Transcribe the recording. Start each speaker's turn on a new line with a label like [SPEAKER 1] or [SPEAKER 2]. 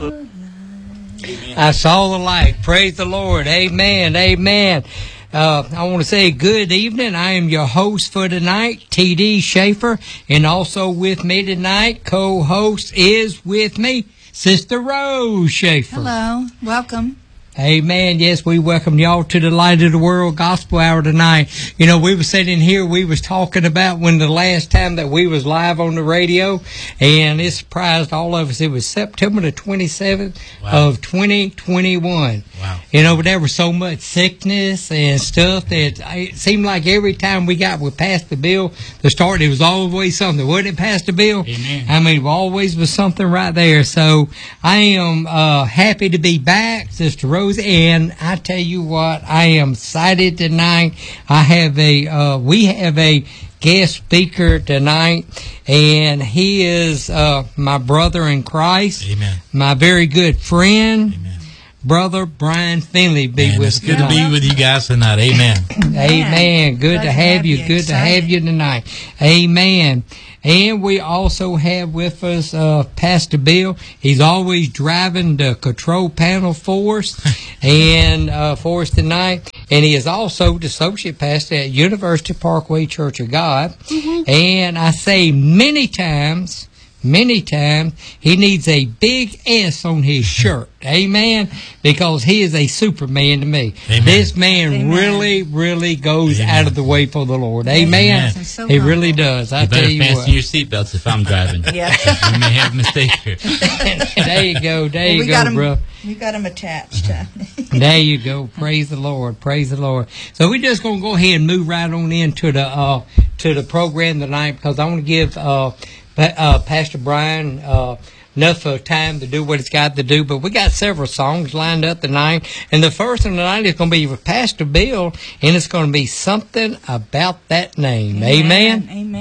[SPEAKER 1] I saw the light. Praise the Lord. Amen. Amen. I want to say good evening. I am your host for tonight, T.D. Schaefer, and also with me tonight, co-host is with me, Sister Rose Schaefer.
[SPEAKER 2] Hello. Welcome.
[SPEAKER 1] Amen. Yes, we welcome y'all to the Light of the World Gospel Hour tonight. You know, we were sitting here, we was talking about when the last time that we was live on the radio, and it surprised all of us. It was September the 27th of 2021.
[SPEAKER 3] Wow.
[SPEAKER 1] You know, but there was so much sickness and stuff that it seemed like every time we got with Pastor Bill, the start, it was always something. Wasn't it, Pastor Bill?
[SPEAKER 3] Amen.
[SPEAKER 1] I mean, always was something right there. So I am happy to be back, Sister Rose. And I tell you what, I am excited tonight. We have a guest speaker tonight, and he is my brother in Christ.
[SPEAKER 3] Amen.
[SPEAKER 1] My very good friend.
[SPEAKER 3] Amen.
[SPEAKER 1] Brother Brian Finley be with us.
[SPEAKER 3] It's good to be with you guys tonight. Amen.
[SPEAKER 1] Amen. Good to have you. Good to have you tonight. Amen. And we also have with us Pastor Bill. He's always driving the control panel for us and for us tonight. And he is also the associate pastor at University Parkway Church of God. Mm-hmm. And I say many times, he needs a big S on his shirt. Amen. Because he is a Superman to me.
[SPEAKER 3] Amen.
[SPEAKER 1] This man really goes out of the way for the Lord. Amen.
[SPEAKER 2] So
[SPEAKER 1] he really does. I tell you what.
[SPEAKER 3] Fasten your seatbelts if I'm driving.
[SPEAKER 2] Yeah.
[SPEAKER 3] We may have a mistake here.
[SPEAKER 1] There you go. There you go, bro.
[SPEAKER 2] We got him attached.
[SPEAKER 1] There you go. Praise the Lord. Praise the Lord. So we're just going to go ahead and move right on into the program tonight, because I want to give Pastor Brian enough time to do what he's got to do. But we got several songs lined up tonight, and the first one tonight is going to be with Pastor Bill, and it's going to be Something About That Name. Amen.
[SPEAKER 2] Amen.